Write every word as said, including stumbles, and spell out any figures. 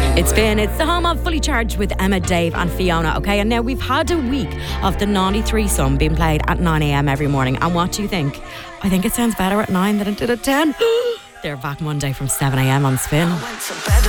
It's been, it's the home of Fully Charged with Emma, Dave and Fiona, okay? And now we've had a week of the Naughty Threesome being played at nine a.m. every morning. And what do you think? I think it sounds better at nine than it did at ten. They're back Monday from seven a.m. on Spin.